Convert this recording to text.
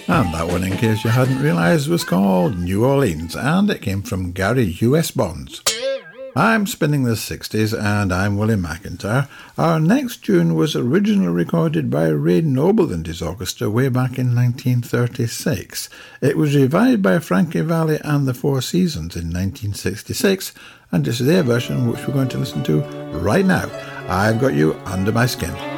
And that one, in case you hadn't realised, was called New Orleans, and it came from Gary U.S. Bonds. I'm spinning the 60s, and I'm Willie McIntyre. Our next tune was originally recorded by Ray Noble and his orchestra way back in 1936. It was revived by Frankie Valli and the Four Seasons in 1966, and it's their version which we're going to listen to right now. I've Got You Under My Skin.